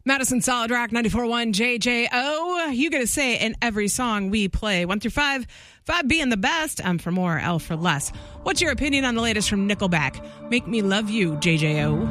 Madison Solid Rock 94.1 JJO. You get a say in every song we play. 1 through 5. 5 being the best. M for more, L for less. What's your opinion on the latest from Nickelback? Make Me Love You, JJO.